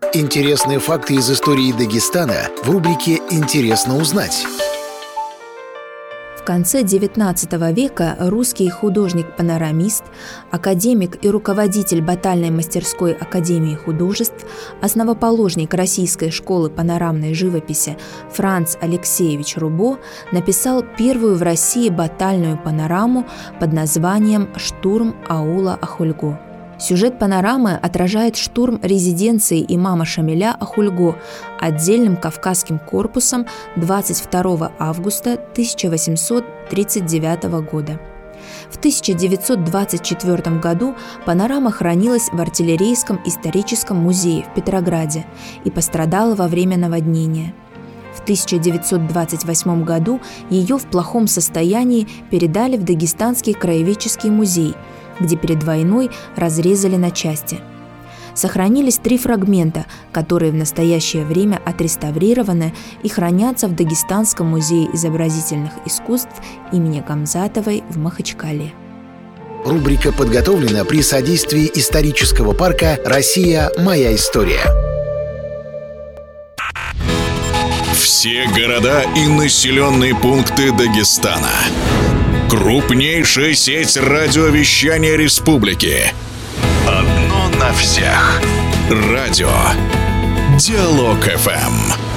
Интересные факты из истории Дагестана в рубрике «Интересно узнать». В конце XIX века русский художник-панорамист, академик и руководитель батальной мастерской Академии художеств, основоположник Российской школы панорамной живописи Франц Алексеевич Рубо написал первую в России батальную панораму под названием «Штурм аула Ахульго». Сюжет панорамы отражает штурм резиденции имама Шамиля Ахульго отдельным кавказским корпусом 22 августа 1839 года. В 1924 году панорама хранилась в артиллерийском историческом музее в Петрограде и пострадала во время наводнения. В 1928 году ее в плохом состоянии передали в Дагестанский краеведческий музей, где перед войной разрезали на части. Сохранились 3 фрагмента, которые в настоящее время отреставрированы и хранятся в Дагестанском музее изобразительных искусств имени Гамзатовой в Махачкале. Рубрика подготовлена при содействии исторического парка «Россия. Моя история». Все города и населенные пункты Дагестана. Крупнейшая сеть радиовещания республики. Одно на всех. Радио Диалог ФМ.